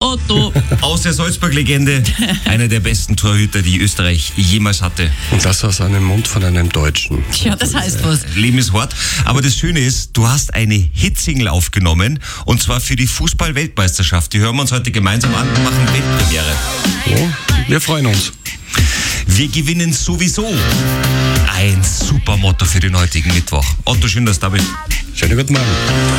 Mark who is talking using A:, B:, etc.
A: Otto.
B: Aus der Salzburg-Legende, einer der besten Torhüter, die Österreich jemals hatte.
C: Und das aus einem Mund von einem Deutschen.
A: Tja, das heißt was.
B: Leben ist hart. Aber das Schöne ist, du hast eine Hitsingle aufgenommen, und zwar für die Fußball-Weltmeisterschaft. Die hören wir uns heute gemeinsam an und machen Weltpremiere.
C: Ja, wir freuen uns.
B: Wir gewinnen sowieso. Ein super Motto für den heutigen Mittwoch. Otto, schön, dass du da bist.
C: Schönen guten Morgen.